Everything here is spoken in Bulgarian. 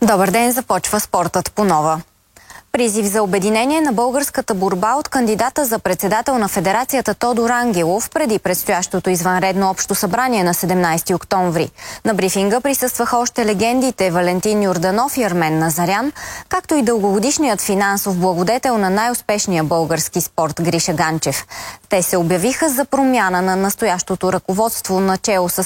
Добър ден, започва спортът по нова. Призив за обединение на българската борба от кандидата за председател на Федерацията Тодор Ангелов преди предстоящото извънредно общо събрание на 17 октомври. На брифинга присъстваха още легендите Валентин Йорданов и Армен Назарян, както и дългогодишният финансов благодетел на най-успешния български спорт Гриша Ганчев. Те се обявиха за промяна на настоящото ръководство начело с